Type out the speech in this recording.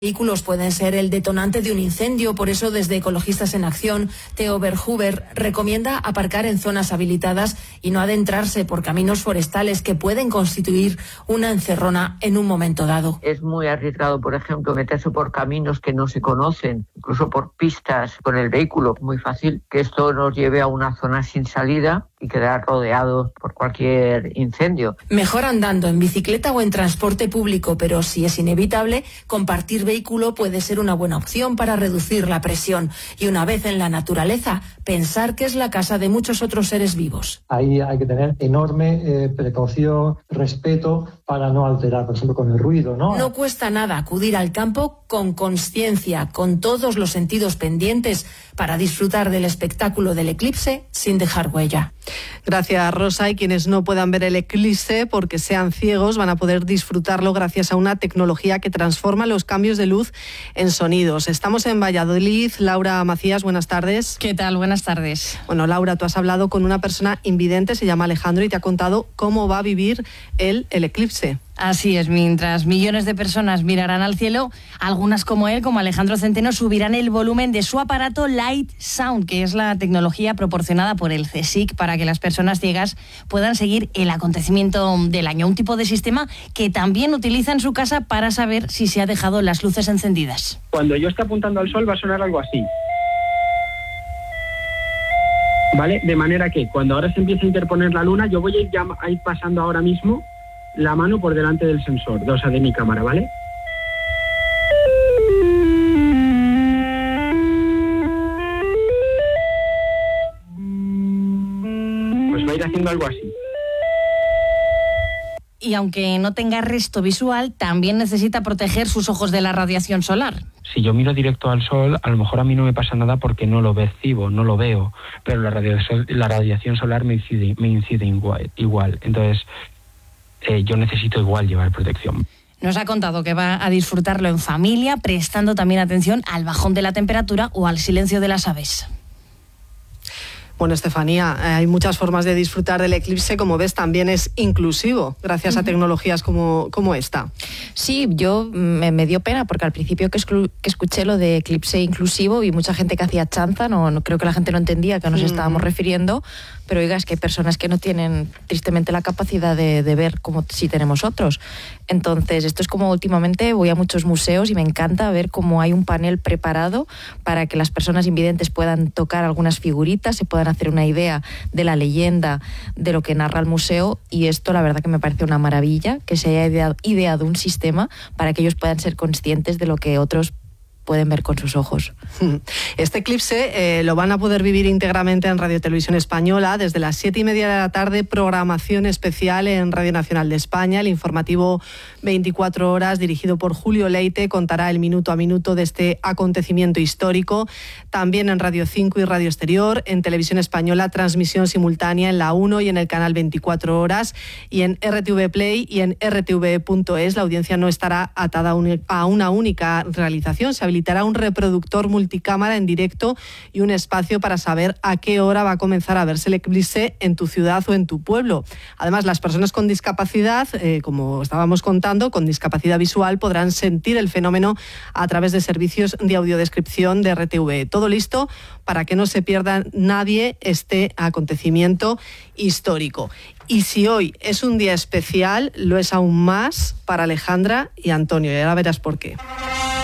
Vehículos pueden ser el detonante de un incendio, por eso desde Ecologistas en Acción, Theo Verhuber recomienda aparcar en zonas habilitadas y no adentrarse por caminos forestales que pueden constituir una encerrona en un momento dado. Es muy arriesgado, por ejemplo, meterse por caminos que no se conocen, incluso por pistas con el vehículo. Muy fácil que esto nos lleve a una zona sin salida y quedar rodeados por cualquier incendio. Mejor andando en bicicleta o en transporte público, pero si es inevitable, compartir vehículo puede ser una buena opción para reducir la presión. Y una vez en la naturaleza, pensar que es la casa de muchos otros seres vivos. Ahí hay que tener enorme precaución, respeto para no alterar, por ejemplo, con el ruido, ¿no? No cuesta nada acudir al campo con conciencia, con todos los sentidos pendientes, para disfrutar del espectáculo del eclipse sin dejar huella. Gracias, Rosa. Y quienes no puedan ver el eclipse porque sean ciegos van a poder disfrutarlo gracias a una tecnología que transforma los cambios de luz en sonidos. Estamos en Valladolid. Laura Macías, buenas tardes. ¿Qué tal? Buenas tardes. Bueno, Laura, tú has hablado con una persona invidente, se llama Alejandro, y te ha contado cómo va a vivir él el eclipse. Así es, mientras millones de personas mirarán al cielo, algunas como él, como Alejandro Centeno, subirán el volumen de su aparato Light Sound, que es la tecnología proporcionada por el CSIC para que las personas ciegas puedan seguir el acontecimiento del año. Un tipo de sistema que también utiliza en su casa para saber si se ha dejado las luces encendidas. Cuando yo esté apuntando al sol va a sonar algo así. ¿Vale? De manera que cuando ahora se empiece a interponer la luna, yo voy a ir pasando ahora mismo la mano por delante del sensor, o sea, de mi cámara, ¿vale? Pues va a ir haciendo algo así. Y aunque no tenga resto visual, también necesita proteger sus ojos de la radiación solar. Si yo miro directo al sol, a lo mejor a mí no me pasa nada porque no lo percibo, no lo veo, pero la radiación solar me incide igual. Entonces, yo necesito igual llevar protección. Nos ha contado que va a disfrutarlo en familia, prestando también atención al bajón de la temperatura o al silencio de las aves. Bueno, Estefanía, hay muchas formas de disfrutar del eclipse. Como ves, también es inclusivo, gracias a tecnologías como esta. Sí, yo me dio pena, porque al principio que escuché lo de eclipse inclusivo, vi mucha gente que hacía chanza, no creo que la gente no entendía a qué nos estábamos refiriendo, pero oiga, es que hay personas que no tienen tristemente la capacidad de ver como si tenemos otros. Entonces, esto es como últimamente voy a muchos museos y me encanta ver cómo hay un panel preparado para que las personas invidentes puedan tocar algunas figuritas, se puedan hacer una idea de la leyenda, de lo que narra el museo, y esto la verdad que me parece una maravilla, que se haya ideado un sistema para que ellos puedan ser conscientes de lo que otros pueden ver con sus ojos. Este eclipse lo van a poder vivir íntegramente en Radio Televisión Española desde las 7:30 de la tarde, programación especial en Radio Nacional de España. El informativo 24 horas dirigido por Julio Leite contará el minuto a minuto de este acontecimiento histórico. También en Radio 5 y Radio Exterior, en Televisión Española, transmisión simultánea en la 1 y en el canal 24 horas, y en RTV Play y en rtv.es. La audiencia no estará atada a una única realización. Se habilitará un reproductor multicámara en directo y un espacio para saber a qué hora va a comenzar a verse el eclipse en tu ciudad o en tu pueblo. Además, las personas con discapacidad, como estábamos contando, con discapacidad visual, podrán sentir el fenómeno a través de servicios de audiodescripción de RTV. Todo listo para que no se pierda nadie este acontecimiento histórico. Y si hoy es un día especial, lo es aún más para Alejandra y Antonio, y ahora verás por qué.